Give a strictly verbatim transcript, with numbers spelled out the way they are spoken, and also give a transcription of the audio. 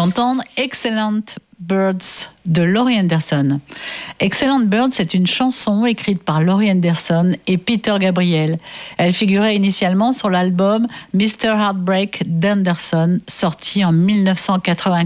entendre Excellent Birds de Laurie Anderson. Excellent Birds, c'est une chanson écrite par Laurie Anderson et Peter Gabriel. Elle figurait initialement sur l'album mister Heartbreak d'Anderson, sorti en dix-neuf cent quatre-vingt-quatorze.